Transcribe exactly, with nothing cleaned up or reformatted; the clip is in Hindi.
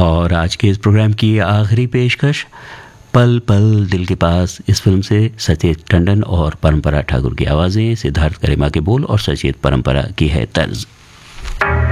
और आज के इस प्रोग्राम की आखिरी पेशकश पल पल दिल के पास, इस फिल्म से सचेत टंडन और परंपरा ठाकुर की आवाज़ें, सिद्धार्थ गरिमा के बोल और सचेत परंपरा की है तर्ज।